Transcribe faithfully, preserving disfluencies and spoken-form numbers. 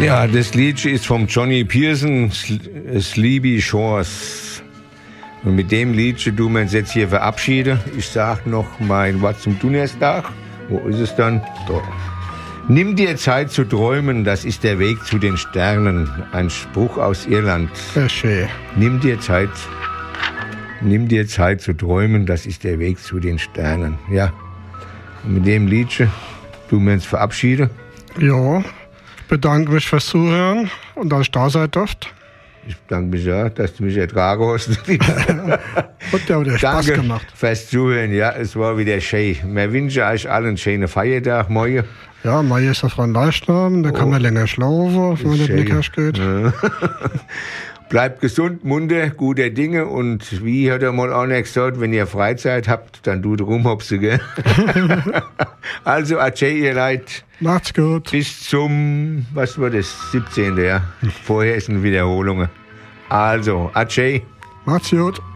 Ja, das Lied ist vom Johnny Pearson, Sleepy Shores. Und mit dem Lied tun wir uns jetzt hier verabschieden. Ich sag noch mein Wort zum Donnerstag. Wo ist es dann? Da. Nimm dir Zeit zu träumen, das ist der Weg zu den Sternen. Ein Spruch aus Irland. Sehr schön. Nimm dir Zeit, nimm dir Zeit zu träumen, das ist der Weg zu den Sternen. Ja. Und mit dem Liedchen tun wir uns verabschieden. Ja, ich bedanke mich fürs Zuhören und dass ich da sein durfte. Ich bedanke mich ja, dass du mich ertragen hast. Hat ja wieder Spaß Danke gemacht. fürs Zuhören. Ja, es war wieder schön. Wir wünschen euch allen einen schönen Feiertag morgen. Ja, morgen ist das ein Leichnam, da kann man länger schlafen, wenn man nicht Mittag geht. Ja. Bleibt gesund, munter, guter Dinge und wie hat er mal einer gesagt, wenn ihr Freizeit habt, dann tut rumhopsen, gell? Also, adieu, ihr Leute. Macht's gut. Bis zum, was war das, siebzehnten Ja. Vorher ist eine Wiederholung. Also, adieu. Macht's gut.